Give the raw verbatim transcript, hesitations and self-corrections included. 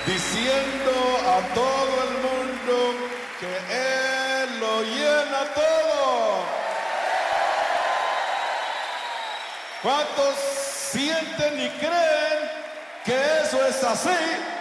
diciendo a todo el mundo que Él lo llena todo. ¿Cuántos sienten y creen que eso es así?